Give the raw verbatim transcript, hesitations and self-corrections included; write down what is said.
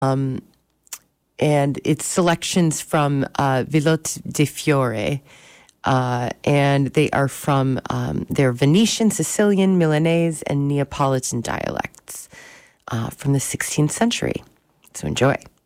And it's selections from uh, Vilotte di Fiore. Uh, and they are from, um, they're Venetian, Sicilian, Milanese, and Neapolitan dialects uh, from the sixteenth century. So enjoy.